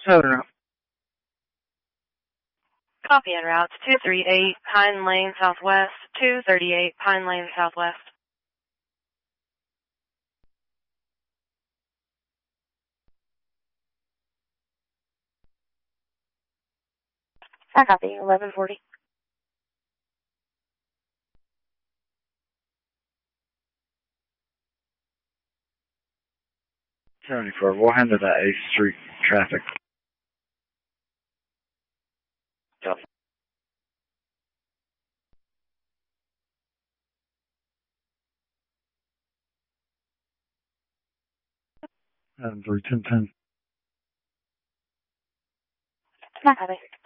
Southern up. Copy en route 238 Pine Lane Southwest, 238 Pine Lane Southwest. I copy, 1140. 74. We'll handle that 8th Street traffic. Delta. 3 1010. I copy.